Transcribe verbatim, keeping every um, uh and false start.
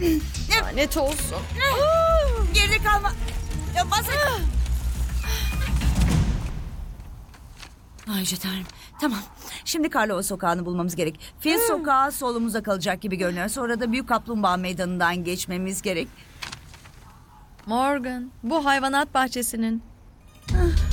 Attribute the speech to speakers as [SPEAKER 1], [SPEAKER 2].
[SPEAKER 1] Lanet olsun.
[SPEAKER 2] Geride kalma. Ya basın. Ay Yüce Tanrım. Tamam. Şimdi Karlova sokağını bulmamız gerek. Fil sokağı solumuzda kalacak gibi görünüyor. Sonra da Büyük Kaplumbağa Meydanı'ndan geçmemiz gerek.
[SPEAKER 1] Morgan, bu hayvanat bahçesinin.